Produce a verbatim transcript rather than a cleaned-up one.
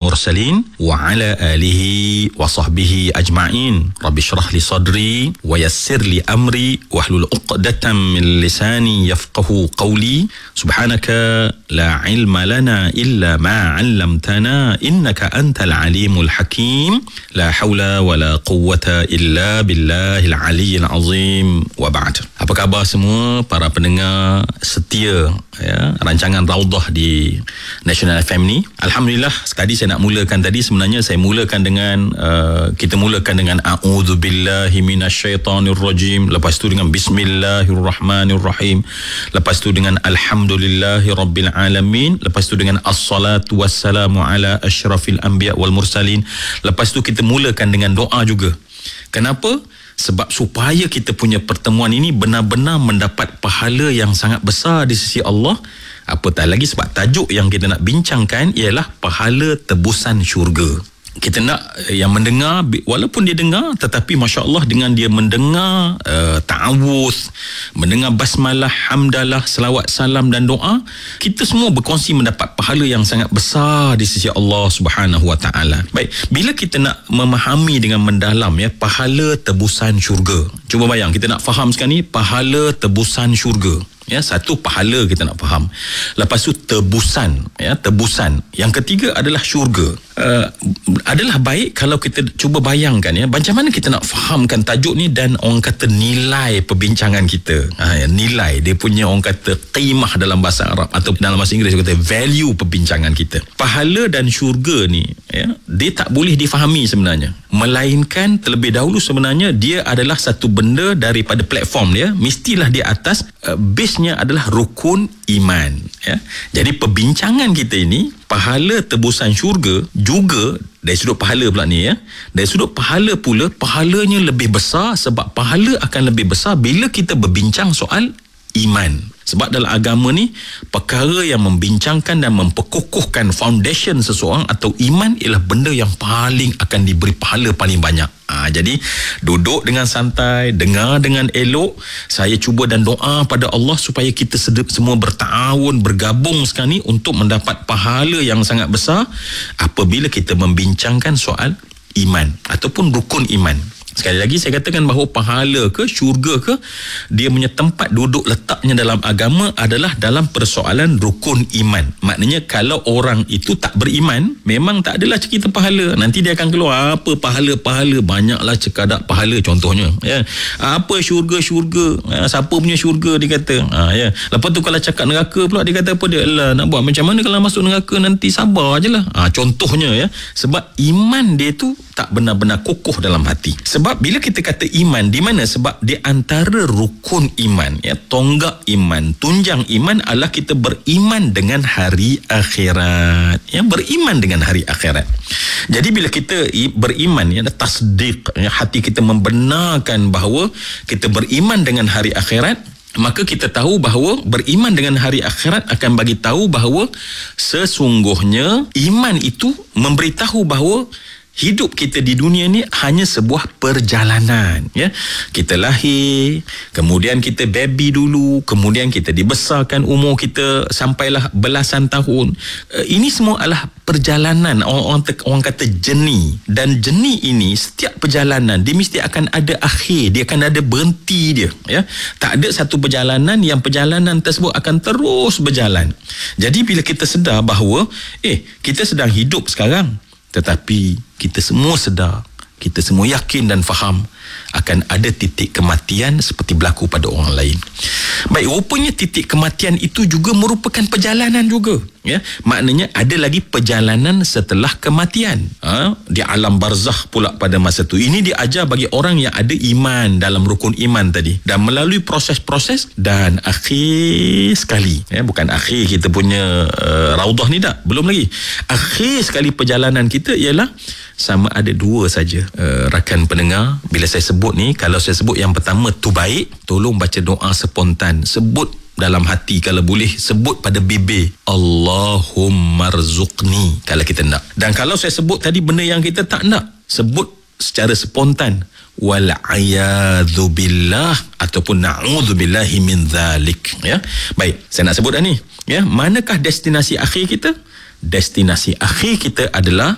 mursalin wa ala alihi wa sahbihi ajma'in. Rabbi shrah li sadri wa yassir li amri wahlul 'uqdatam min lisani yafqahu qawli. Subhanaka la ilma lana illa ma 'allamtana innaka antal alimul hakim. La haula wa la quwwata illa billahil aliyyil azim. Wa ba'd. Apa khabar semua para pendengar setia ya, rancangan Raudah di National F M ni? Alhamdulillah, sekali saya nak mulakan tadi, sebenarnya saya mulakan dengan uh, kita mulakan dengan a'udzubillahi minasyaitonirrajim, lepas tu dengan bismillahirrahmanirrahim, lepas tu dengan alhamdulillahirabbil alamin, lepas tu dengan assalatu wassalamu ala asyrafil anbiya wal mursalin, lepas tu kita mulakan dengan doa juga. Kenapa? Sebab supaya kita punya pertemuan ini benar-benar mendapat pahala yang sangat besar di sisi Allah. Apatah lagi sebab tajuk yang kita nak bincangkan ialah pahala tebusan syurga. Kita nak yang mendengar, walaupun dia dengar, tetapi Masya Allah dengan dia mendengar uh, ta'awuz, mendengar basmalah, hamdalah, selawat, salam dan doa, kita semua berkongsi mendapat pahala yang sangat besar di sisi Allah Subhanahu Wa Taala. Baik, bila kita nak memahami dengan mendalam ya pahala tebusan syurga. Cuba bayang, kita nak faham sekarang ni pahala tebusan syurga. Ya, satu pahala kita nak faham. Lepas tu tebusan, ya, tebusan. Yang ketiga adalah syurga. Uh, adalah baik kalau kita cuba bayangkan ya, macam mana kita nak fahamkan tajuk ni dan orang kata nilai perbincangan kita. Ha, ya, nilai dia punya orang kata qimah dalam bahasa Arab atau dalam bahasa Inggeris kata value perbincangan kita. Pahala dan syurga ni ya, dia tak boleh difahami sebenarnya. Melainkan terlebih dahulu sebenarnya dia adalah satu benda daripada platform dia, mestilah di atas uh, base-nya adalah rukun iman ya. Jadi perbincangan kita ini pahala tebusan syurga juga dari sudut pahala pula ni ya. Dari sudut pahala pula, pahalanya lebih besar sebab pahala akan lebih besar bila kita berbincang soal iman. Sebab dalam agama ni, perkara yang membincangkan dan memperkukuhkan foundation seseorang atau iman ialah benda yang paling akan diberi pahala paling banyak. Ha, jadi duduk dengan santai, dengar dengan elok. Saya cuba dan doa pada Allah supaya kita semua bertahun, bergabung sekarang ni untuk mendapat pahala yang sangat besar apabila kita membincangkan soal iman ataupun rukun iman. Sekali lagi saya katakan bahawa pahala ke syurga ke, dia punya tempat duduk letaknya dalam agama adalah dalam persoalan rukun iman. Maknanya kalau orang itu tak beriman, memang tak adalah cerita pahala. Nanti dia akan keluar apa pahala-pahala, banyaklah cekadak pahala contohnya ya. Apa syurga-syurga, ya, siapa punya syurga dia kata. Ha, ya. Lepas tu kalau cakap neraka pula dia kata apa dia? Alah, nak buat macam mana kalau masuk neraka, nanti sabar ajalah. Ha, contohnya ya. Sebab iman dia tu tak benar-benar kukuh dalam hati. Sebab bila kita kata iman, di mana? Sebab di antara rukun iman, ya, tonggak iman, tunjang iman adalah kita beriman dengan hari akhirat. Ya, beriman dengan hari akhirat. Jadi bila kita beriman, ya, tasdiq, ya, hati kita membenarkan bahawa kita beriman dengan hari akhirat, maka kita tahu bahawa beriman dengan hari akhirat akan bagi tahu bahawa sesungguhnya iman itu memberitahu bahawa hidup kita di dunia ni hanya sebuah perjalanan ya. Kita lahir, kemudian kita baby dulu, kemudian kita dibesarkan, umur kita sampailah belasan tahun. Uh, ini semua adalah perjalanan, orang, orang, orang kata journey. Dan journey ini, setiap perjalanan dia mesti akan ada akhir, dia akan ada berhenti dia ya. Tak ada satu perjalanan yang perjalanan tersebut akan terus berjalan. Jadi bila kita sedar bahawa eh kita sedang hidup sekarang, tetapi kita semua sedar, kita semua yakin dan faham akan ada titik kematian seperti berlaku pada orang lain. Baik, rupanya titik kematian itu juga merupakan perjalanan juga ya. Maknanya ada lagi perjalanan setelah kematian ha? Di alam barzakh pula pada masa tu. Ini diajar bagi orang yang ada iman dalam rukun iman tadi, dan melalui proses-proses dan akhir sekali ya, bukan akhir kita punya uh, Raudah ni tak, belum lagi. Akhir sekali perjalanan kita ialah sama ada dua saja uh, rakan pendengar. Bila saya sebut ni, kalau saya sebut yang pertama tu baik, tolong baca doa spontan, sebut dalam hati, kalau boleh sebut pada bibir, Allahumma rzuqni kalau kita nak. Dan kalau saya sebut tadi benda yang kita tak nak, sebut secara spontan, wal a'yadzu billah ataupun na'udzu billahi min dzalik ya. Baik, saya nak sebut dah ni ya. Manakah destinasi akhir kita? Destinasi akhir kita adalah